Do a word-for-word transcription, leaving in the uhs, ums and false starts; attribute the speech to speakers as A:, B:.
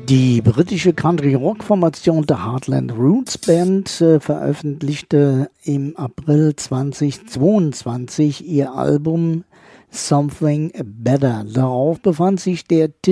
A: Die britische Country-Rock-Formation The Heartland Roots Band äh, veröffentlichte im April zweitausendzweiundzwanzig ihr Album Something Better. Darauf befand sich der